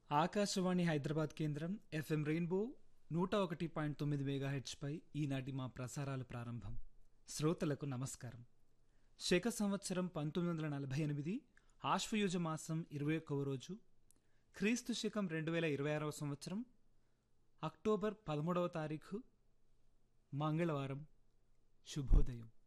ఆకాశవాణి హైదరాబాద్ కేంద్రం FM rainbow 101.9 మెగాహెర్ట్జ్పై ఈనాటి మా ప్రసారాలు ప్రారంభం. శ్రోతలకు నమస్కారం. శక సంవత్సరం 1948 ఆశ్వయుజ మాసం 21వ రోజు, క్రీస్తు శకం 2026వ సంవత్సరం అక్టోబర్ 13వ తారీఖు మంగళవారం. శుభోదయం.